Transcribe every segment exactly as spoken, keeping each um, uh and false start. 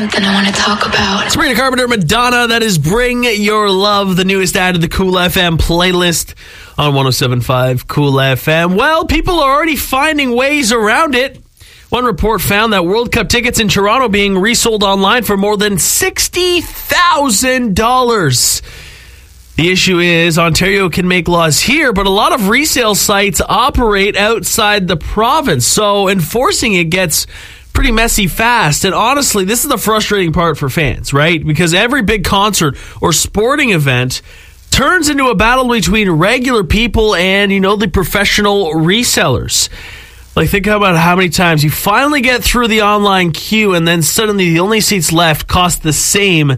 Something I want to talk about. Sabrina Carpenter, Madonna, that is Bring Your Love, the newest add to the Cool F M playlist on one oh seven point five Cool F M. Well, people are already finding ways around it. One report found that World Cup tickets in Toronto being resold online for more than sixty thousand dollars. The issue is Ontario can make laws here, but a lot of resale sites operate outside the province, so enforcing it gets pretty messy fast. And honestly, this is the frustrating part for fans, right? Because every big concert or sporting event turns into a battle between regular people and, you know, the professional resellers. Like, think about how many times you finally get through the online queue and then suddenly the only seats left cost the same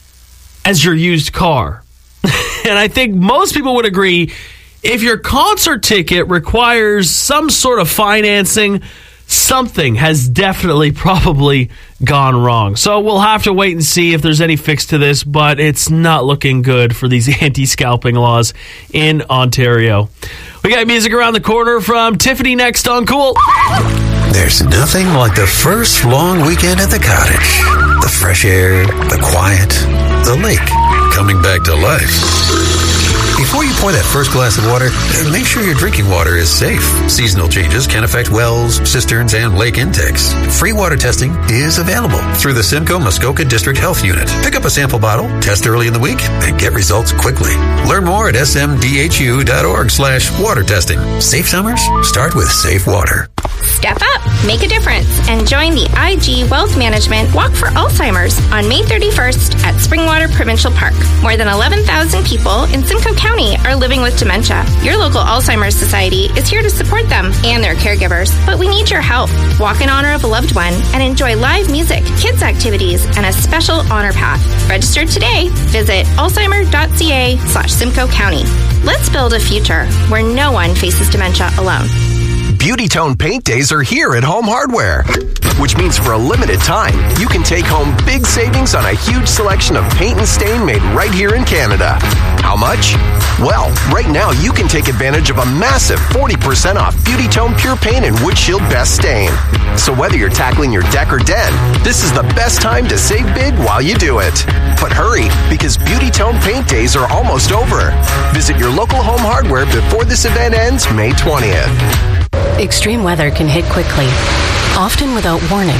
as your used car. And I think most people would agree, if your concert ticket requires some sort of financing, something has definitely probably gone wrong. So we'll have to wait and see if there's any fix to this, but it's not looking good for these anti-scalping laws in Ontario. We got music around the corner from Tiffany next on Cool. There's nothing like the first long weekend at the cottage. The fresh air, the quiet, the lake coming back to life. Before you pour that first glass of water, make sure your drinking water is safe. Seasonal changes can affect wells, cisterns, and lake intakes. Free water testing is available through the Simcoe Muskoka District Health Unit. Pick up a sample bottle, test early in the week, and get results quickly. Learn more at smdhu.org slash water testing. Safe summers start with safe water. Step up, make a difference, and join the I G Wealth Management Walk for Alzheimer's on May thirty-first at Springwater Provincial Park. More than eleven thousand people in Simcoe County are living with dementia. Your local Alzheimer's Society is here to support them and their caregivers, but we need your help. Walk in honor of a loved one and enjoy live music, kids activities, and a special honor path. Register today. Visit alzheimer.ca slash Simcoe County. Let's build a future where no one faces dementia alone. Beauty Tone Paint Days are here at Home Hardware, which means for a limited time, you can take home big savings on a huge selection of paint and stain made right here in Canada. How much? Well, right now you can take advantage of a massive forty percent off Beauty Tone Pure Paint and Wood Shield Best Stain. So whether you're tackling your deck or den, this is the best time to save big while you do it. But hurry, because Beauty Tone Paint Days are almost over. Visit your local Home Hardware before this event ends May twentieth. Extreme weather can hit quickly, often without warning.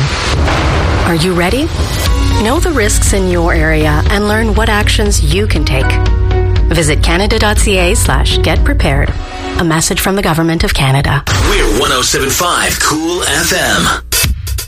Are you ready? Know the risks in your area and learn what actions you can take. Visit canada.ca slash get prepared. A message from the Government of Canada. We're one oh seven point five Cool F M.